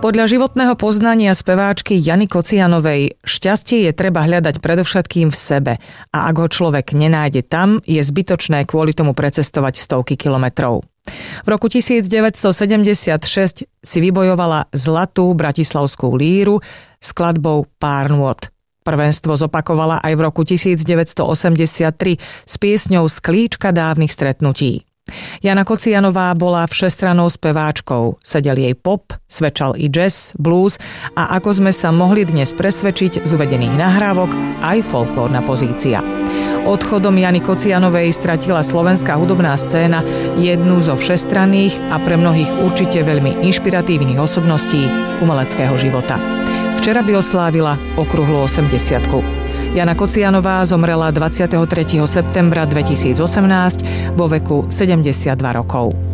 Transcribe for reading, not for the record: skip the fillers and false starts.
Podľa životného poznania speváčky Jany Kocianovej šťastie je treba hľadať predovšetkým v sebe a ak ho človek nenájde tam, je zbytočné kvôli tomu precestovať stovky kilometrov. V roku 1976 si vybojovala zlatú bratislavskú líru skladbou Pár nôt. Prvenstvo zopakovala aj v roku 1983 s piesňou Sklíčka dávnych stretnutí. Jana Kocianová bola všestrannou speváčkou, sedel jej pop, svedčal i jazz, blues a ako sme sa mohli dnes presvedčiť z uvedených nahrávok, aj folklórna pozícia. Odchodom Jany Kocianovej stratila slovenská hudobná scéna jednu zo všestranných a pre mnohých určite veľmi inšpiratívnych osobností umeleckého života. Včera by oslávila okrúhlu 80-ku. Jana Kocianová zomrela 23. septembra 2018 vo veku 72 rokov.